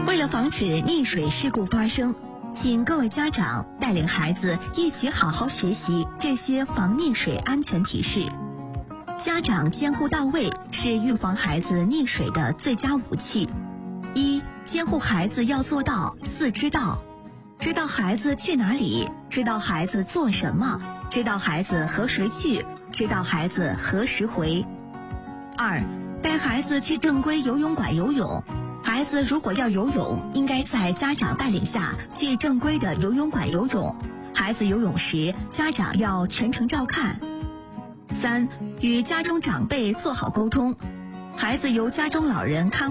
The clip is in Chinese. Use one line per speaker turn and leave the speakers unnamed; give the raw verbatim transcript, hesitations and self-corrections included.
为了防止溺水事故发生，请各位家长带领孩子一起好好学习这些防溺水安全提示。家长监护到位是预防孩子溺水的最佳武器。一、监护孩子要做到四知道：知道孩子去哪里，知道孩子做什么，知道孩子和谁去，知道孩子何时回。二、带孩子去正规游泳馆游泳。孩子如果要游泳，应该在家长带领下去正规的游泳馆游泳。孩子游泳时，家长要全程照看。三、与家中长辈做好沟通。孩子由家中老人看